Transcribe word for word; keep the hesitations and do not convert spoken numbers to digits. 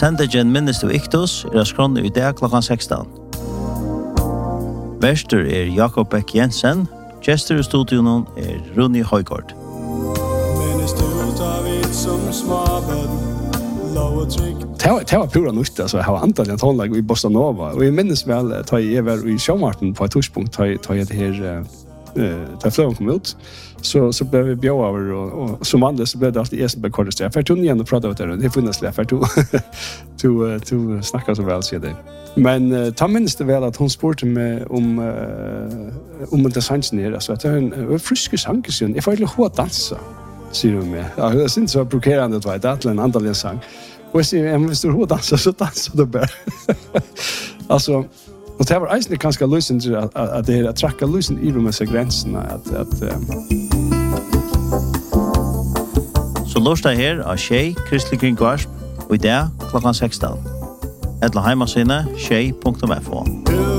Sendegen minnes du iktus er skronne i dag klokkan sekstan. Verster er Jakob Beck Jensen, gestor i studion er Rune Højgaard. Minnes du tar vid som småbød, lov og trygg. Det var pura nytt, altså, jeg har antallet tonlag i Bossa Nova, og jeg minnes vel, da jeg var i Sjømarten på et torspunkt, da jeg det her, da fløven kom ut, så, så ble vi bjør over, og, og som vanlig så ble det alltid jeg som ble korrest. Jeg fikk igjen og pratet om det, det er funnet slik, jeg fikk snakket så vel, sier det. Men uh, ta minnes det vel at hun spurte meg om, uh, om den sangen her, altså, at det er en uh, friske sang, sier hun. Jeg får egentlig hva dansa, sier hun meg. Ja, det synes jeg var provokerende, det var et eller en andallig sang. Og jeg sier, hvis du hva dansa, så dansa du bare. Altså, og det var egentlig ganske løsning til at, at det er at trakka løsning i rommet seg grensene, at, at um... Så lørdag her av Tjei, Kristelig Kringvarsp, og i dag klokkan sekstan. Etla heimasinne, tjei punktum f o.